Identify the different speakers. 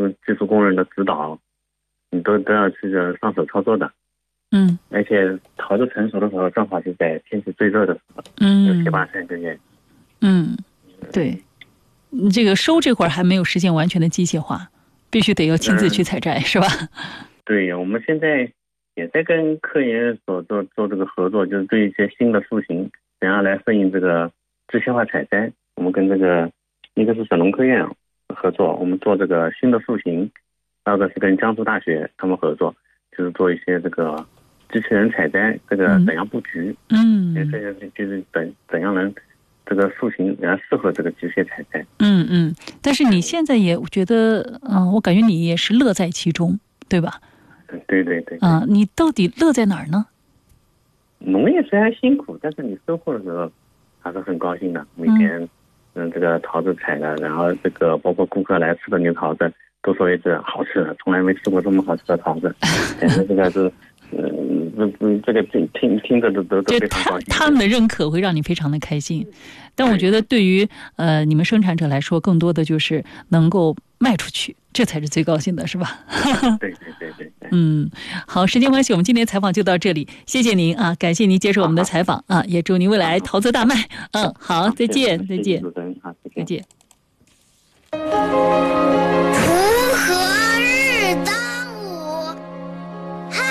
Speaker 1: 师、技术工人的指导，你都要去上手操作的。而且桃子成熟的时候，正好就在天气最热的时候，有7、8成这些。
Speaker 2: 对，这个收这会儿还没有实现完全的机械化，必须得要亲自去采摘，是吧？
Speaker 1: 对，我们现在也在跟科研所做这个合作，就是对一些新的树型怎样来适应这个机械化采摘。我们跟这个一个是省农科院合作，我们做这个新的树型；还有个是跟江苏大学他们合作，就是做一些这个机器人采摘这个怎样布局。这个就是怎样能这个树型然后适合这个机械采摘。
Speaker 2: 但是你现在也觉得，我感觉你也是乐在其中，对吧？
Speaker 1: 对。
Speaker 2: 你到底乐在哪儿呢？
Speaker 1: 农业虽然辛苦，但是你收获的时候还是很高兴的。每天这个桃子采的，然后这个包括顾客来吃的牛桃子都说一次好吃的，从来没吃过这么好吃的桃子。反正这个是这个听着都非常高兴。
Speaker 2: 他们的认可会让你非常的开心，但我觉得对于你们生产者来说，更多的就是能够卖出去，这才是最高兴的，是吧？
Speaker 1: 对。
Speaker 2: 好，时间关系，我们今天采访就到这里，谢谢您啊，感谢您接受我们的采访啊，也祝您未来桃子大卖。好，再见。
Speaker 1: 谢谢主持人，好，再见。
Speaker 2: 再见。